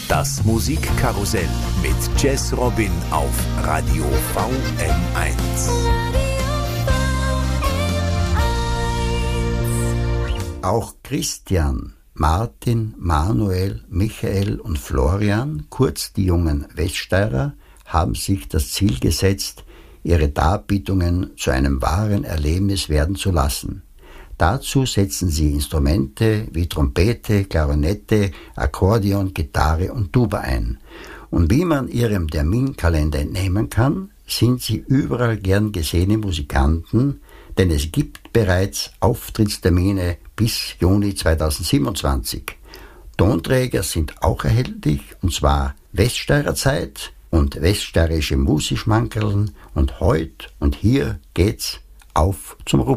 Das Musikkarussell mit Jazz Robin auf Radio VM1. Auch Christian, Martin, Manuel, Michael und Florian, kurz die jungen Weststeirer, haben sich das Ziel gesetzt, ihre Darbietungen zu einem wahren Erlebnis werden zu lassen. Dazu setzen sie Instrumente wie Trompete, Klarinette, Akkordeon, Gitarre und Tuba ein. Und wie man ihrem Terminkalender entnehmen kann, sind sie überall gern gesehene Musikanten, denn es gibt bereits Auftrittstermine bis Juni 2027. Tonträger sind auch erhältlich, und zwar Weststeirer Zeit und weststeirische Musikschmankerln. Und heute und hier geht's auf zum Rubriken.